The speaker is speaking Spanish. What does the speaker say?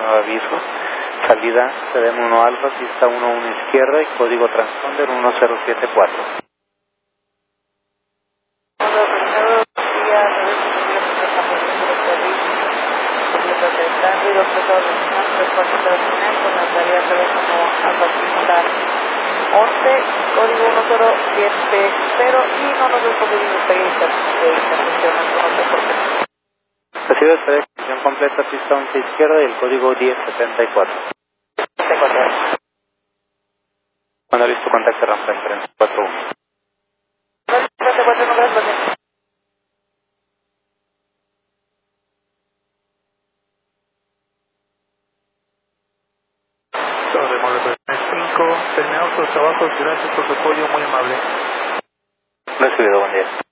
nuevo aviso. Salida CDM 1 Alfa, pista 11 izquierda y código transponder 1074. Código 1070 y no nos responde de intervención, no sé por qué. Recibe esta descripción completa, pista 11 izquierda y el código 1074. Cuando listo, contacte rampa en 341. 34, no, gracias. Sobre Modelo 5, terminados los trabajos, gracias por su apoyo, muy amable. Recibido, buen día.